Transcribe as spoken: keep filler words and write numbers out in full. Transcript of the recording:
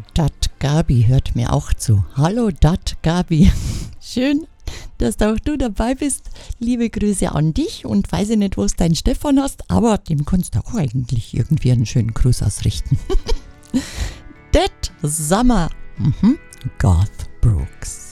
Dat Gabi hört mir auch zu. Hallo Dat Gabi. Schön, dass auch du dabei bist. Liebe Grüße an dich und weiß ich nicht, wo es dein Stefan hast, aber dem kannst du auch eigentlich irgendwie einen schönen Gruß ausrichten. That Summer. Mhm. Garth Brooks.